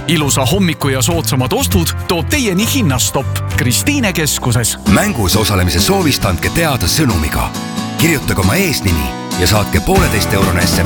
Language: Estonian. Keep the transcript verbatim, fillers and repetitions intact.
Ilusa hommiku ja soodsamad ostud toob teieni Hinnastopp Kristiine keskuses. Mängus osalemise soovist andke teada sõnumiga. Kirjutage oma eesnimi ja saatke pooleteist eurone S M S.